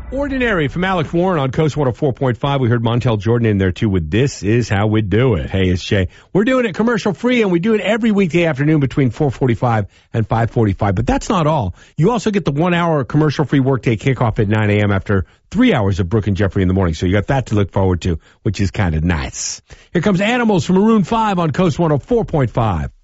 Ordinary from Alex Warren on Coast 104.5. We heard Montel Jordan in there too with This Is How We Do It. Hey, it's Jay. We're doing it commercial free, and we do it every weekday afternoon between 4:45 and 5:45. But that's not all. You also get the 1 hour commercial free workday kickoff at 9 a.m. after 3 hours of Brooke and Jeffrey in the morning. So you got that to look forward to, which is kind of nice. Here comes Animals from Maroon 5 on Coast 104.5.